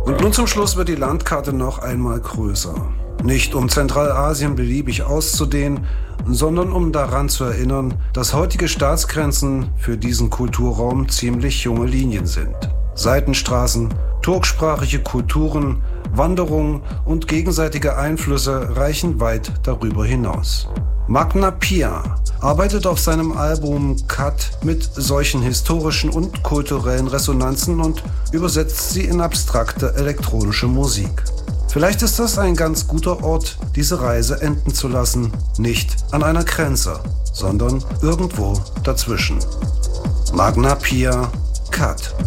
Und nun zum Schluss wird die Landkarte noch einmal größer. Nicht um Zentralasien beliebig auszudehnen, sondern um daran zu erinnern, dass heutige Staatsgrenzen für diesen Kulturraum ziemlich junge Linien sind. Seitenstraßen, turksprachige Kulturen, Wanderungen und gegenseitige Einflüsse reichen weit darüber hinaus. Magna Pia arbeitet auf seinem Album Cut mit solchen historischen und kulturellen Resonanzen und übersetzt sie in abstrakte elektronische Musik. Vielleicht ist das ein ganz guter Ort, diese Reise enden zu lassen, nicht an einer Grenze, sondern irgendwo dazwischen. Magna Pia, Cut.